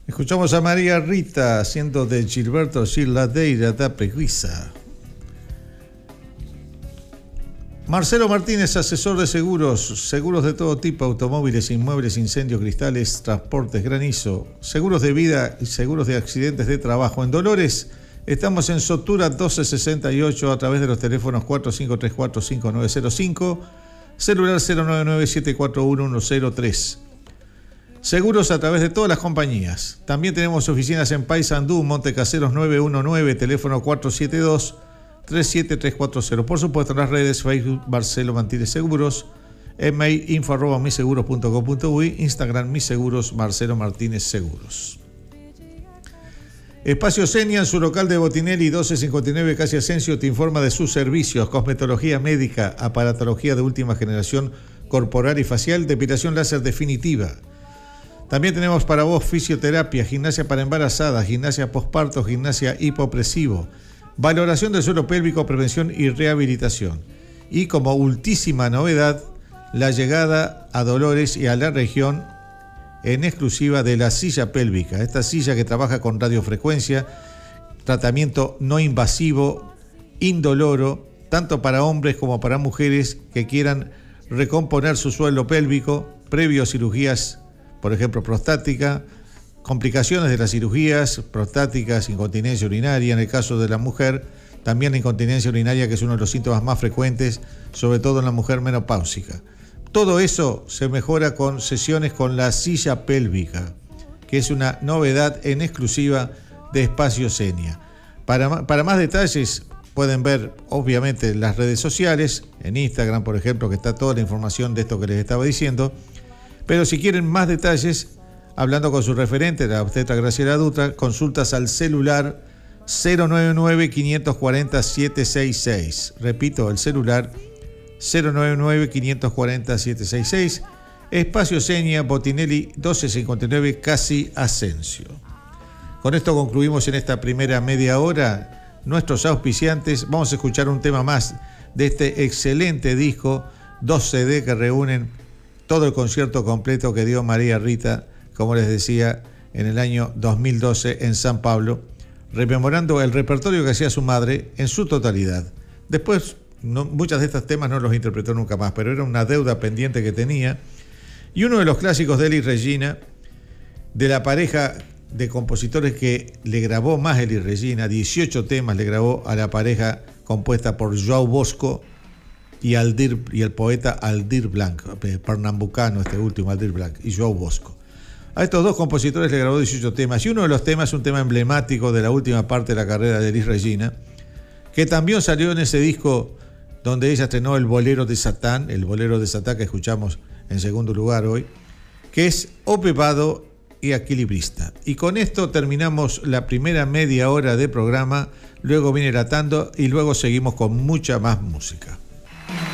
Escuchamos a María Rita haciendo de Gilberto Gil Ladeira da Preguiça. Marcelo Martínez, asesor de seguros, seguros de todo tipo, automóviles, inmuebles, incendios, cristales, transportes, granizo, seguros de vida y seguros de accidentes de trabajo. En Dolores estamos en Sotura 1268 a través de los teléfonos 4534-5905, celular 099-741-103. Seguros a través de todas las compañías. También tenemos oficinas en Paysandú, Montecaseros 919, teléfono 472-37340. Por supuesto, en las redes Facebook Marcelo Martínez Seguros, email info@miseguros.com.uy, Instagram Miseguros Marcelo Martínez Seguros. Espacio Senia, en su local de Botinelli 1259 Calle Asensio, te informa de sus servicios: cosmetología médica, aparatología de última generación, corporal y facial, depilación láser definitiva. También tenemos para vos fisioterapia, gimnasia para embarazadas, gimnasia posparto, gimnasia hipopresivo, valoración del suelo pélvico, prevención y rehabilitación. Y como ultísima novedad, la llegada a Dolores y a la región en exclusiva de la silla pélvica. Esta silla que trabaja con radiofrecuencia, tratamiento no invasivo, indoloro, tanto para hombres como para mujeres que quieran recomponer su suelo pélvico previo a cirugías, por ejemplo, prostática, complicaciones de las cirugías prostáticas, incontinencia urinaria, en el caso de la mujer, también la incontinencia urinaria, que es uno de los síntomas más frecuentes, sobre todo en la mujer menopáusica. Todo eso se mejora con sesiones con la silla pélvica, que es una novedad en exclusiva de Espacio Senia. Para más detalles pueden ver, obviamente, las redes sociales, en Instagram, por ejemplo, que está toda la información de esto que les estaba diciendo. Pero si quieren más detalles, hablando con su referente, la obstetra Graciela Dutra, consultas al celular 099-540-766. Repito, el celular 099-540-766. Espacio Senia, Botinelli 1259, Casi Asensio. Con esto concluimos en esta primera media hora nuestros auspiciantes. Vamos a escuchar un tema más de este excelente disco, 2 CD que reúnen todo el concierto completo que dio María Rita, como les decía, en el año 2012 en San Pablo, rememorando el repertorio que hacía su madre en su totalidad. Después, muchos de estos temas no los interpretó nunca más, pero era una deuda pendiente que tenía. Y uno de los clásicos de Elis Regina, de la pareja de compositores que le grabó más Elis Regina, 18 temas le grabó a la pareja compuesta por João Bosco y el poeta Aldir Blanc, pernambucano este último, Aldir Blanc, y João Bosco. A estos dos compositores le grabó 18 temas, y uno de los temas es un tema emblemático de la última parte de la carrera de Elis Regina, que también salió en ese disco donde ella estrenó el bolero de Satán que escuchamos en segundo lugar hoy, que es O Pecado y Equilibrista. Y con esto terminamos la primera media hora de programa, luego viene la tanda y luego seguimos con mucha más música.